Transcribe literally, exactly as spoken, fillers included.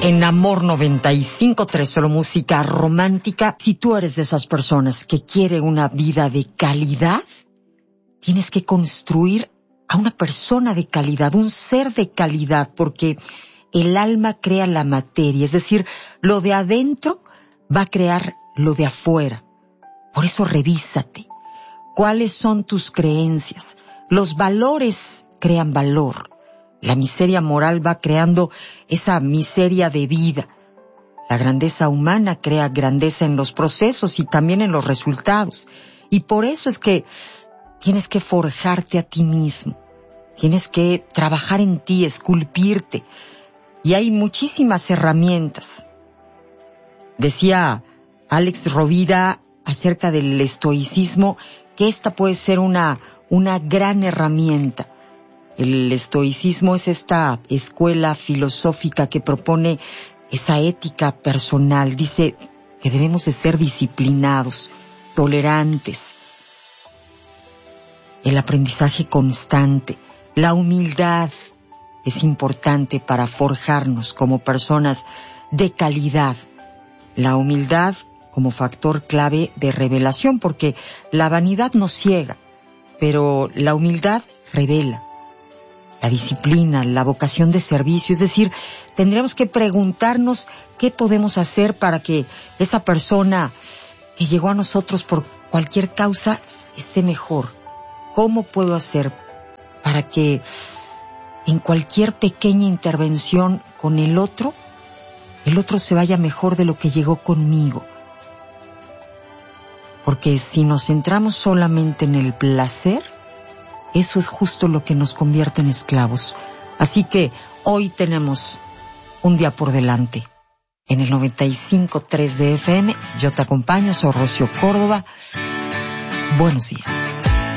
En Amor noventa y cinco tres, solo música romántica. Si tú eres de esas personas que quiere una vida de calidad, tienes que construir a una persona de calidad, un ser de calidad, porque el alma crea la materia, es decir, lo de adentro va a crear lo de afuera. Por eso revísate. ¿Cuáles son tus creencias? Los valores crean valor. La miseria moral va creando esa miseria de vida. La grandeza humana crea grandeza en los procesos y también en los resultados. Y por eso es que tienes que forjarte a ti mismo. Tienes que trabajar en ti, esculpirte. Y hay muchísimas herramientas. Decía Alex Rovira acerca del estoicismo que esta puede ser una, una gran herramienta. El estoicismo es esta escuela filosófica que propone esa ética personal. Dice que debemos de ser disciplinados, tolerantes, el aprendizaje constante, la humildad es importante para forjarnos como personas de calidad. La humildad como factor clave de revelación, porque la vanidad nos ciega, pero la humildad revela. La disciplina, la vocación de servicio, es decir, tendríamos que preguntarnos qué podemos hacer para que esa persona que llegó a nosotros por cualquier causa esté mejor. ¿Cómo puedo hacer para que en cualquier pequeña intervención con el otro, el otro se vaya mejor de lo que llegó conmigo? Porque si nos centramos solamente en el placer, eso es justo lo que nos convierte en esclavos. Así que hoy tenemos un día por delante. En el noventa y cinco tres de F M, yo te acompaño, soy Rocío Córdoba. Buenos días.